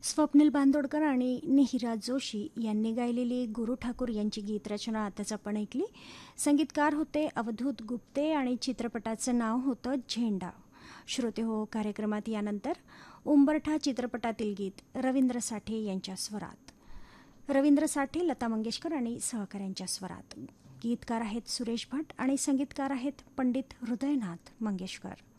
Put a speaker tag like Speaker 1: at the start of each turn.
Speaker 1: स्वप्नील बांदोडकर आणि निहिरा जोशी यांनी गायलेली गुरु ठाकूर यांची गीतरचना आताच आपण ऐकली. संगीतकार होते अवधूत गुप्ते आणि चित्रपटाचं नाव होतं झेंडा. श्रोते हो, कार्यक्रमात यानंतर उंबरठा चित्रपटातील गीत रवींद्र साठे यांच्या स्वरात. रवींद्र साठे, लता मंगेशकर आणि सहकाऱ्यांच्या स्वरात. गीतकार आहेत सुरेश भट आणि संगीतकार आहेत पंडित हृदयनाथ मंगेशकर.